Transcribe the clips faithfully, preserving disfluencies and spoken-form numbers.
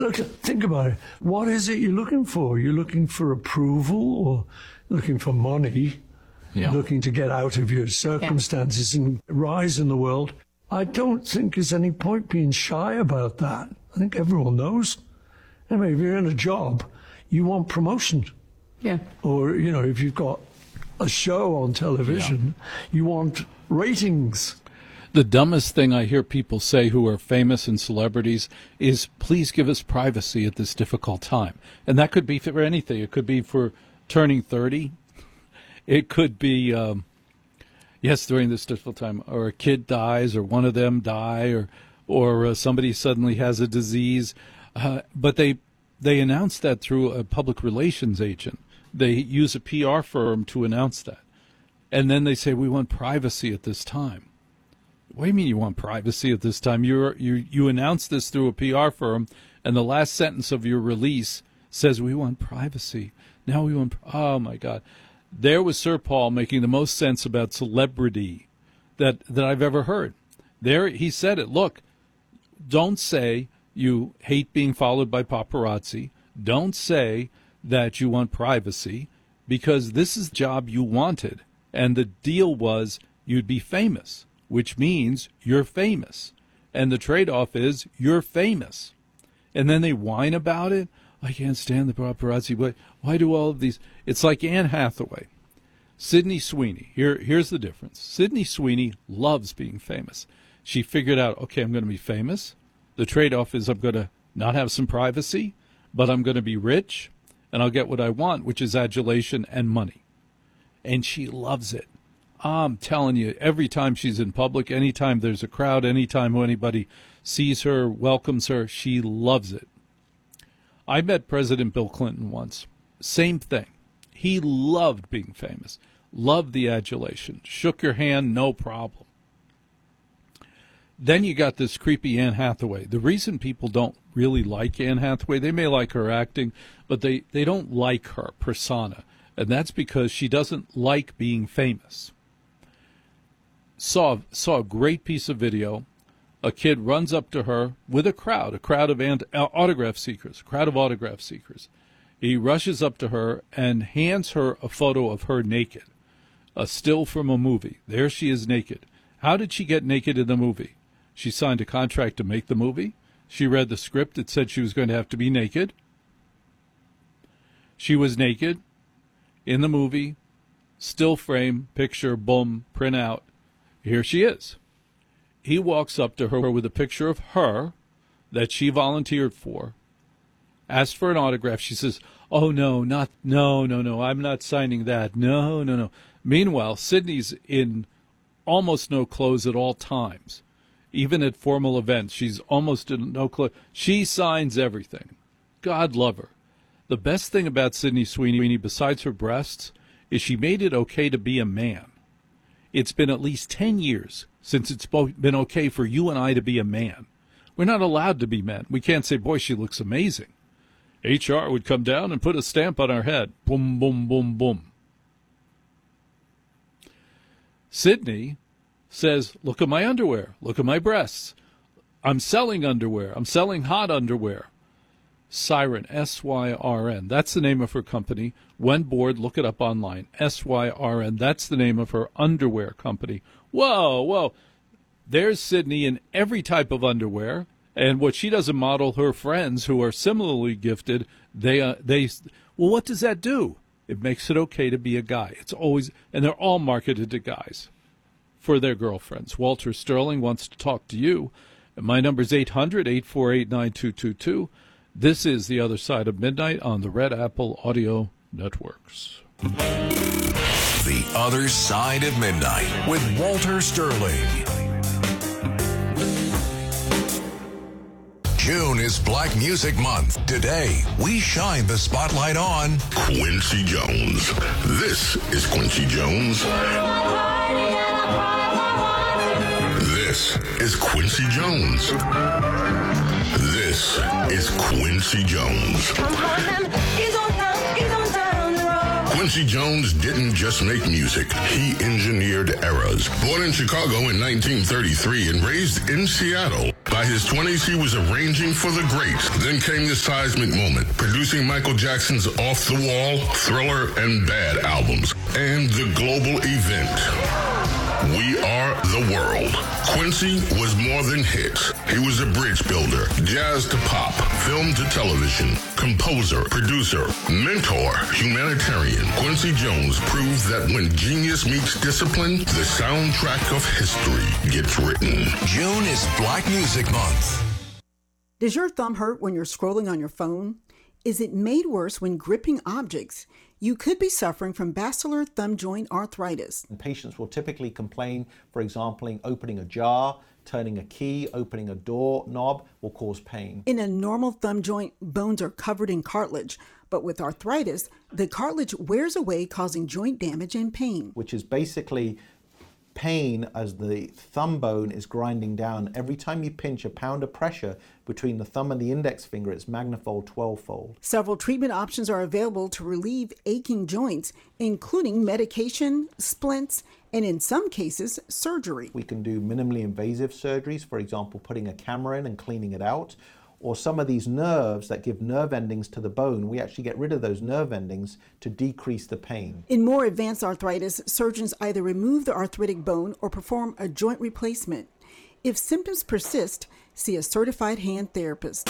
Look, think about it. What is it you're looking for? You're looking for approval or looking for money, yeah. looking to get out of your circumstances yeah. and rise in the world. I don't think there's any point being shy about that. I think everyone knows. I mean, if you're in a job, you want promotion. Yeah. Or, you know, if you've got a show on television, yeah. you want ratings. The dumbest thing I hear people say who are famous and celebrities is, please give us privacy at this difficult time. And that could be for anything. It could be for turning thirty. It could be, um, yes, during this difficult time, or a kid dies, or one of them die, or or uh, somebody suddenly has a disease. Uh, but they they announce that through a public relations agent. They use a P R firm to announce that. And then they say, we want privacy at this time. What do you mean you want privacy at this time? You're, you you announced this through a P R firm, and the last sentence of your release says, we want privacy. Now we want, oh, my God. There was Sir Paul making the most sense about celebrity that, that I've ever heard. There he said it. Look, don't say you hate being followed by paparazzi. Don't say that you want privacy, because this is the job you wanted. And the deal was you'd be famous, which means you're famous. And the trade-off is you're famous. And then they whine about it. I can't stand the paparazzi. Why, why do all of these? It's like Anne Hathaway. Sydney Sweeney. Here, here's the difference. Sydney Sweeney loves being famous. She figured out, okay, I'm going to be famous. The trade-off is I'm going to not have some privacy, but I'm going to be rich, and I'll get what I want, which is adulation and money. And she loves it. I'm telling you, every time she's in public, anytime there's a crowd, anytime anybody sees her, welcomes her, she loves it. I met President Bill Clinton once. Same thing. He loved being famous, loved the adulation, shook your hand, no problem. Then you got this creepy Anne Hathaway. The reason people don't really like Anne Hathaway, they may like her acting, but they, they don't like her persona. And that's because she doesn't like being famous. Saw, saw a great piece of video. A kid runs up to her with a crowd, a crowd of ant- autograph seekers, a crowd of autograph seekers. He rushes up to her and hands her a photo of her naked, a still from a movie. There she is naked. How did she get naked in the movie? She signed a contract to make the movie. She read the script. It said she was going to have to be naked. She was naked in the movie, still frame, picture, boom, print out. Here she is. He walks up to her with a picture of her that she volunteered for, asked for an autograph. She says, oh, no, not, no, no, no, I'm not signing that. No, no, no. Meanwhile, Sydney's in almost no clothes at all times. Even at formal events, she's almost in no clothes. She signs everything. God love her. The best thing about Sydney Sweeney, besides her breasts, is she made it okay to be a man. It's been at least ten years since it's been okay for you and I to be a man. We're not allowed to be men. We can't say, boy, she looks amazing. H R would come down and put a stamp on our head. Boom, boom, boom, boom. Sydney says, look at my underwear. Look at my breasts. I'm selling underwear. I'm selling hot underwear. Siren, S Y R N. That's the name of her company. When bored, look it up online. S Y R N. That's the name of her underwear company. Whoa, whoa. There's Sydney in every type of underwear. And what she doesn't model, her friends who are similarly gifted, they, uh, they, well, what does that do? It makes it okay to be a guy. It's always, and they're all marketed to guys for their girlfriends. Walter Sterling wants to talk to you. My number is eight hundred, eight four eight, nine two two two. This is The Other Side of Midnight on the Red Apple Audio Networks. The Other Side of Midnight with Walter Sterling. June is Black Music Month. Today, we shine the spotlight on Quincy Jones. This is Quincy Jones. This is Quincy Jones. This is Quincy Jones. Quincy Jones didn't just make music, he engineered eras. Born in Chicago in nineteen thirty-three and raised in Seattle, by By his twenties, he was arranging for the greats. Then came the seismic moment, producing Michael Jackson's Off the Wall, Thriller, and Bad albums, and the global event. We Are the World. Quincy was more than hits. He was a bridge builder, jazz to pop, film to television, composer, producer, mentor, humanitarian. Quincy Jones proves that when genius meets discipline, the soundtrack of history gets written. June is Black Music Month. Does your thumb hurt when you're scrolling on your phone? Is it made worse when gripping objects? You could be suffering from basilar thumb joint arthritis. And patients will typically complain, for example, opening a jar, turning a key, opening a door knob will cause pain. In a normal thumb joint, bones are covered in cartilage, but with arthritis, the cartilage wears away, causing joint damage and pain. Which is basically pain as the thumb bone is grinding down. Every time you pinch a pound of pressure between the thumb and the index finger, it's magnified twelve-fold. Several treatment options are available to relieve aching joints, including medication, splints, and in some cases, surgery. We can do minimally invasive surgeries, for example, putting a camera in and cleaning it out. Or some of these nerves that give nerve endings to the bone, we actually get rid of those nerve endings to decrease the pain. In more advanced arthritis, surgeons either remove the arthritic bone or perform a joint replacement. If symptoms persist, see a certified hand therapist.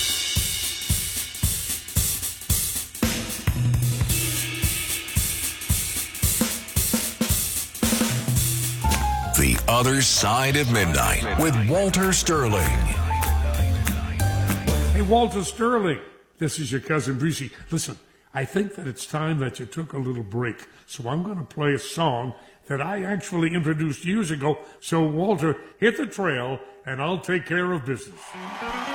The Other Side of Midnight with Walter Sterling. Hey, Walter Sterling, this is your cousin Brucey. Listen, I think that it's time that you took a little break. So I'm going to play a song that I actually introduced years ago. So, Walter, hit the trail, and I'll take care of business.